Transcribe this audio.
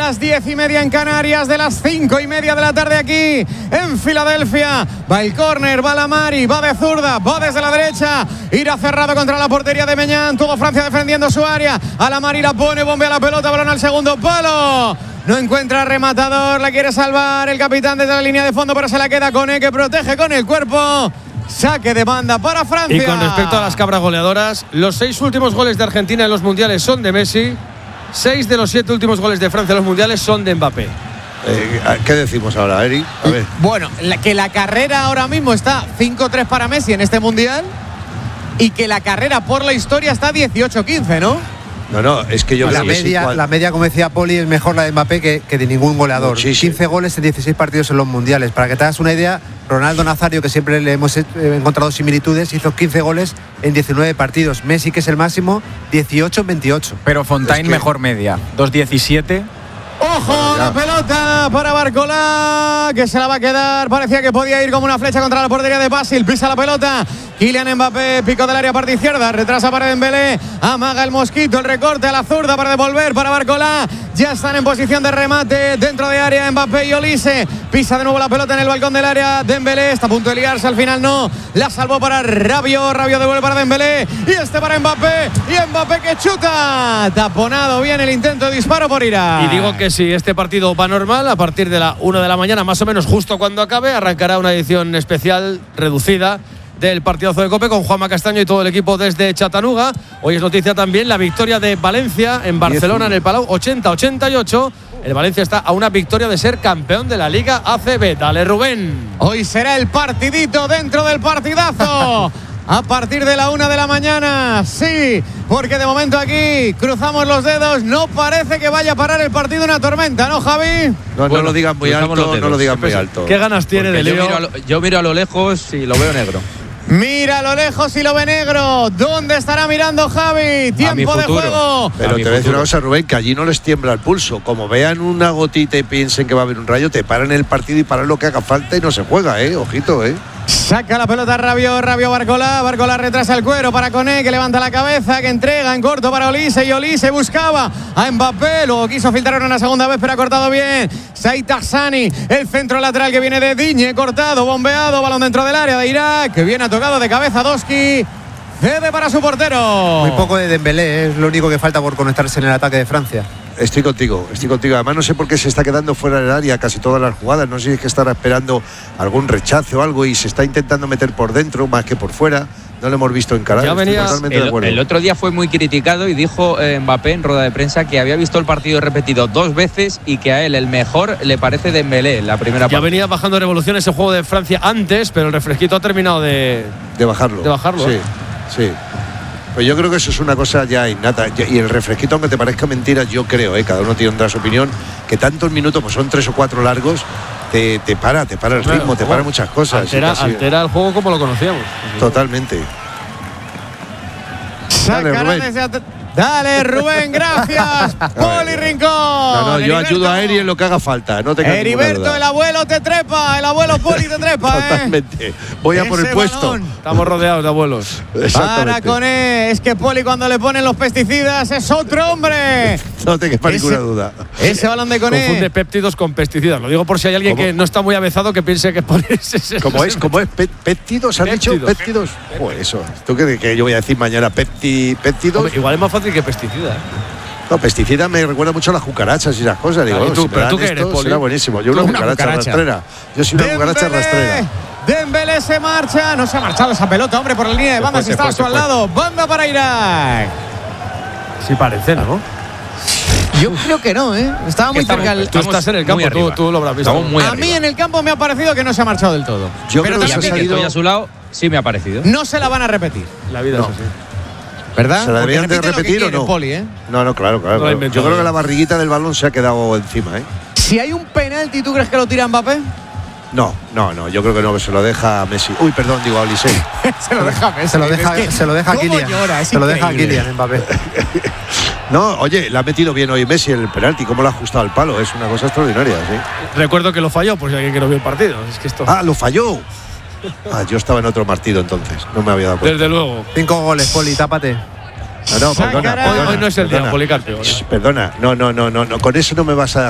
las 10:30 en Canarias, de las 5:30 de la tarde aquí en Filadelfia. Va el córner, va la Mari, va de zurda, va desde la derecha. Irá cerrado contra la portería de Meñán. Todo Francia defendiendo su área. A la Mari la pone, bombea la pelota, balón al segundo palo. No encuentra rematador, la quiere salvar el capitán desde la línea de fondo, pero se la queda Koné, que protege con el cuerpo. Saque de banda para Francia. Y con respecto a las cabras goleadoras, los 6 últimos goles de Argentina en los mundiales son de Messi. 6 de los 7 últimos goles de Francia en los mundiales son de Mbappé. ¿Qué decimos ahora, Eri? A ver. Bueno, que la carrera ahora mismo está 5-3 para Messi en este mundial y que la carrera por la historia está 18-15, ¿no? No, es que yo creo que la media, como decía Poli, es mejor la de Mbappé que de ningún goleador. Muchísimo. 15 goles en 16 partidos en los mundiales. Para que te hagas una idea, Ronaldo Nazario, que siempre le hemos encontrado similitudes, hizo 15 goles en 19 partidos. Messi, que es el máximo, 18 en 28. Pero Fontaine mejor media, 2.17. ¡Ojo! La pelota para Barcola, que se la va a quedar. Parecía que podía ir como una flecha contra la portería de Basil. Pisa la pelota. Kylian Mbappé, pico del área, parte izquierda. Retrasa para Dembélé. Amaga el mosquito, el recorte a la zurda para devolver para Barcola. Ya están en posición de remate dentro de área Mbappé y Olise. Pisa de nuevo la pelota en el balcón del área. Dembélé está a punto de liarse, al final no. La salvó para Rabiot. Rabiot devuelve para Dembélé. Y este para Mbappé. Y Mbappé que chuta. Taponado bien el intento de disparo por Irak. Y digo que si este partido va normal, a partir de la 1 de la mañana, más o menos justo cuando acabe, arrancará una edición especial reducida del partidazo de COPE con Juanma Castaño y todo el equipo desde Chattanooga. Hoy es noticia también la victoria de Valencia en Barcelona, en el Palau, 80-88. El Valencia está a una victoria de ser campeón de la Liga ACB. Dale, Rubén. Hoy será el partidito dentro del partidazo. A partir de la 1 de la mañana, sí, porque de momento aquí cruzamos los dedos. No parece que vaya a parar el partido una tormenta, ¿no, Javi? No lo digan muy alto, no lo digan muy alto. ¿Qué ganas tiene de lío? Yo miro a lo lejos y lo veo negro. Mira a lo lejos y lo ve negro. ¿Dónde estará mirando Javi? Tiempo de juego. Pero te voy a decir una cosa, Rubén, que allí no les tiembla el pulso. Como vean una gotita y piensen que va a haber un rayo, te paran el partido y paran lo que haga falta y no se juega, ojito, Saca la pelota Rabiot Barcola. Barcola retrasa el cuero para Koné, que levanta la cabeza, que entrega en corto para Olise. Y Olise buscaba a Mbappé. Luego quiso filtrar una segunda vez, pero ha cortado bien. Saïd Hassani, el centro lateral que viene de Digne. Cortado, bombeado, balón dentro del área de Irak, que viene tocado de cabeza Doski. Cede para su portero. Muy poco de Dembélé, es lo único que falta por conectarse en el ataque de Francia. Estoy contigo. Además, no sé por qué se está quedando fuera del área casi todas las jugadas. No sé si es que estará esperando algún rechazo o algo y se está intentando meter por dentro más que por fuera. No lo hemos visto encarar. El otro día fue muy criticado y dijo Mbappé en rueda de prensa que había visto el partido repetido 2 veces y que a él el mejor le parece Dembélé, la primera parte. Ya venía bajando revoluciones el juego de Francia antes, pero el refresquito ha terminado de bajarlo. Sí. Pues yo creo que eso es una cosa ya innata. Y el refresquito, aunque te parezca mentira, yo creo, cada uno tiene su opinión, que tantos minutos, pues son 3 o 4 largos, te para el ritmo, te para muchas cosas. Altera el juego como lo conocíamos. Totalmente. Dale, Rubén, gracias. Poli Rincón. No, yo ayudo a Eri en lo que haga falta. No tengas Heriberto, duda. el abuelo te trepa. El abuelo Poli te trepa. Totalmente. Voy a por el puesto. Estamos rodeados de abuelos. Para Koné. Es que Poli, cuando le ponen los pesticidas, es otro hombre. No te quepa ninguna duda. Ese balón de Koné. Confunde péptidos con pesticidas. Lo digo por si hay alguien que no está muy avezado que piense que ponerse. ¿Cómo es? ¿Péptidos? ¿Has dicho? ¿Péptidos? Pues eso. ¿Tú crees que yo voy a decir mañana péptidos? Igual es más fácil que pesticida. No, pesticida me recuerda mucho a las cucarachas y esas cosas. Digo, pero tú qué eres, Poli. Será buenísimo. Yo una cucaracha rastrera. Yo soy una cucaracha rastrera. Dembélé se marcha. No se ha marchado esa pelota, hombre, por la línea de banda. Si está a su lado. Banda para Irak. Sí parece, ¿no? Yo creo que no, Estaba muy cerca. Tú estás en el campo, tú lo habrás visto. A mí en el campo me ha parecido que no se ha marchado del todo. Yo creo que se ha salido. Estoy a su lado, sí me ha parecido. No se la van a repetir. La vida es así. ¿Verdad? ¿Se la deberían de repetir o no? Poli, No, claro. Yo creo que la barriguita del balón se ha quedado encima, Si hay un penalti, ¿tú crees que lo tira Mbappé? No, yo creo que no, que se lo deja a Messi. Uy, perdón, digo a Olise. Se lo deja a Messi. Se lo deja a Kylian. Se lo deja a Kylian Mbappé. No, oye, le ha metido bien hoy Messi el penalti. ¿Cómo lo ha ajustado al palo? Es una cosa extraordinaria, sí. Recuerdo que lo falló, por si alguien que no vio el partido. Es que esto... lo falló. Yo estaba en otro partido entonces. No me había dado cuenta. Desde luego. 5 goles, Poli, tápate. No, perdona. Hoy no es el día, Policarpio. Perdona, no. Con eso no me vas a